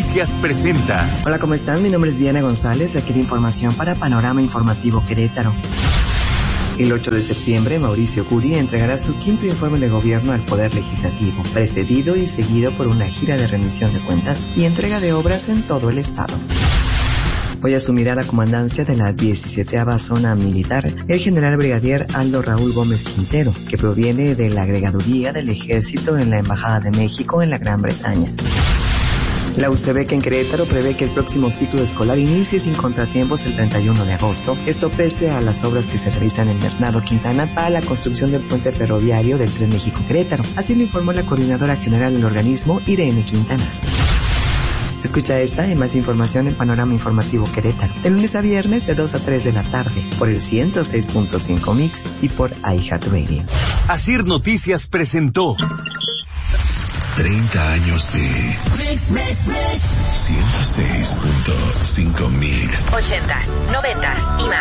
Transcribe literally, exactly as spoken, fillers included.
Noticias presenta. Hola, ¿cómo están? Mi nombre es Diana González, aquí de información para Panorama Informativo Querétaro. El ocho de septiembre, Mauricio Curi entregará su quinto informe de gobierno al Poder Legislativo, precedido y seguido por una gira de rendición de cuentas y entrega de obras en todo el estado. Hoy asumirá la comandancia de la diecisietava Zona Militar el general brigadier Aldo Raúl Gómez Quintero, que proviene de la agregaduría del Ejército en la Embajada de México en la Gran Bretaña. La U C B C en Querétaro prevé que el próximo ciclo escolar inicie sin contratiempos el treinta y uno de agosto, esto pese a las obras que se realizan en Bernardo Quintana para la construcción del puente ferroviario del Tren México-Querétaro. Así lo informó la coordinadora general del organismo, Irene Quintana. Escucha esta y más información en Panorama Informativo Querétaro, de lunes a viernes de dos a tres de la tarde, por el ciento seis punto cinco Mix y por iHeartRadio. Asir Noticias presentó treinta años de Mix, Mix, Mix. ciento seis punto cinco Mix. ochentas, noventas y más.